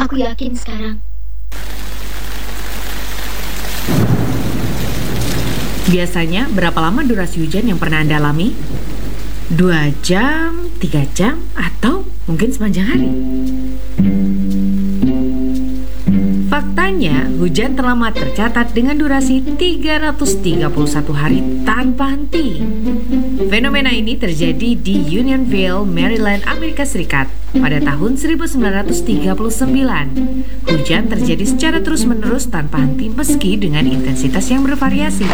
Aku yakin sekarang. Biasanya berapa lama durasi hujan yang pernah Anda alami? 2 jam, 3 jam, atau mungkin sepanjang hari? Faktanya, hujan terlama tercatat dengan durasi 331 hari tanpa henti. Fenomena ini terjadi di Unionville, Maryland, Amerika Serikat pada tahun 1939. Hujan terjadi secara terus-menerus tanpa henti meski dengan intensitas yang bervariasi.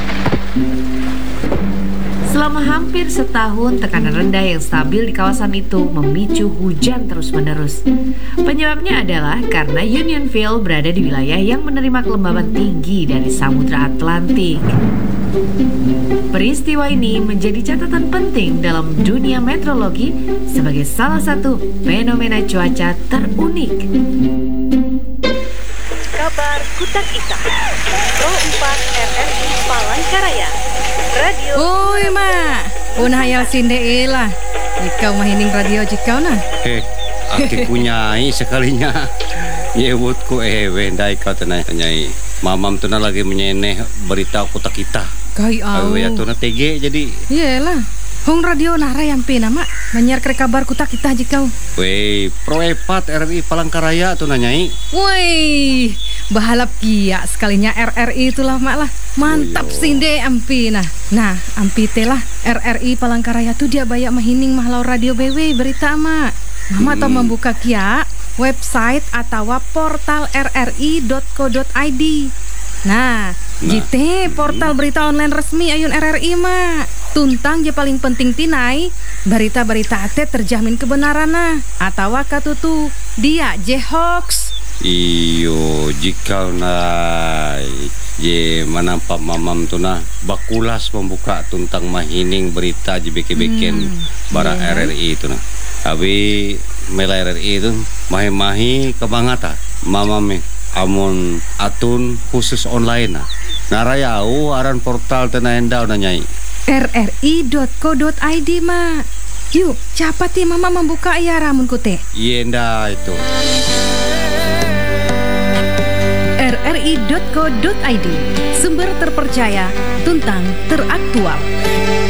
Selama hampir setahun, tekanan rendah yang stabil di kawasan itu memicu hujan terus-menerus. Penyebabnya adalah karena Unionville berada di wilayah yang menerima kelembaban tinggi dari Samudra Atlantik. Peristiwa ini menjadi catatan penting dalam dunia meteorologi sebagai salah satu fenomena cuaca terunik. Kabar Kutak Ita, Pro 4 RRI Palangkaraya, Radio. Oi mak, punah hayal sinde lah. Ikau mahining radio jikau nah. Aki punyai sekalinya. Nyebutku wendai kau tenai. Mamam tu na lagi menyeneh berita Kutak Ita. Kai au. Ya tu na TG jadi. Iyalah. Hong radio nara yang pina mak menyiar kabar Kutak Ita jikau. Wei, Pro 4 RRI Palangkaraya tu nanyai. Woi, bahalap kia sekalinya RRI itulah mak lah. Mantap sinde ampi nah. Nah, ampi telah RRI Palangkaraya tu dia bayak mahining mahlau radio BW berita mak. Mama tau membuka kia website atau portal rri.co.id. Nah, jite portal berita online resmi ayun RRI mak. Tuntang je paling penting tinai berita-berita ate terjamin kebenaran nah atau katutu dia je hoax. Iyo jika nai je manampak mamam tu na bakulas membuka tuntang mahining berita je beke-beken bara RRI tu na. Abi mela RRI tu mahi-mahi kebangata mamam amun atun khusus online na. Narayau aran portal tenaenda nanyai. rri.co.id mak. Yuk, cepat ya mama membuka ya ramun kute. Yenda itu. rri.co.id, sumber terpercaya, tuntang teraktual.